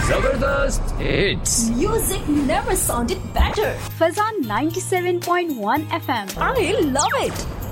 Zabardast hits. Music never sounded better. Fazan 97.1 FM. I love it.